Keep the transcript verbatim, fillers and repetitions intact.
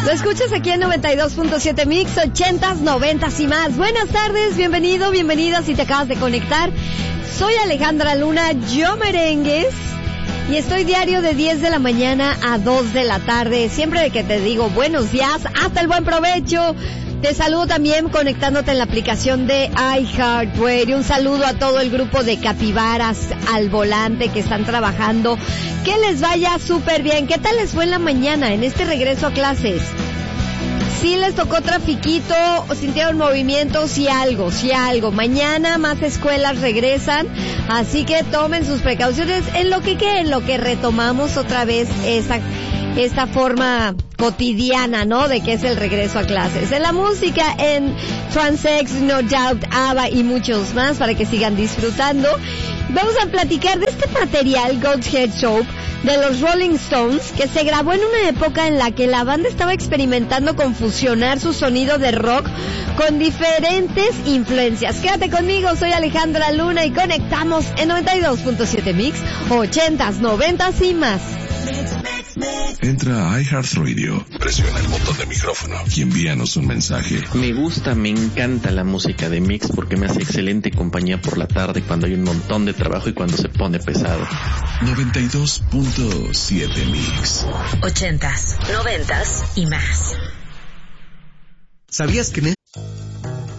Lo escuchas aquí en noventa y dos punto siete Mix, ochentas, noventas y más. Buenas tardes, bienvenido, bienvenida si te acabas de conectar. Soy Alejandra Luna, yo merengues, y estoy diario de diez de la mañana a dos de la tarde. Siempre que te digo buenos días, hasta el buen provecho. Te saludo también conectándote en la aplicación de iHeartRadio. Un saludo a todo el grupo de capibaras al volante que están trabajando. Que les vaya súper bien. ¿Qué tal les fue en la mañana en este regreso a clases? Sí les tocó trafiquito, o sintieron movimientos, sí algo, sí algo. Mañana más escuelas regresan, así que tomen sus precauciones en lo que quede, en lo que retomamos otra vez esta, esta forma cotidiana, ¿no? De que es el regreso a clases. En la música, en Transex, No Doubt, ABBA y muchos más para que sigan disfrutando. Vamos a platicar de este material, Goat's Head Soap, de los Rolling Stones, que se grabó en una época en la que la banda estaba experimentando con fusionar su sonido de rock con diferentes influencias. Quédate conmigo, soy Alejandra Luna y conectamos en noventa y dos punto siete Mix, ochentas, noventas y más. Entra a iHeartRadio, presiona el botón de micrófono y envíanos un mensaje. Me gusta, me encanta la música de Mix porque me hace excelente compañía por la tarde cuando hay un montón de trabajo y cuando se pone pesado. noventa y dos punto siete Mix. Ochentas, noventas y más. ¿Sabías que en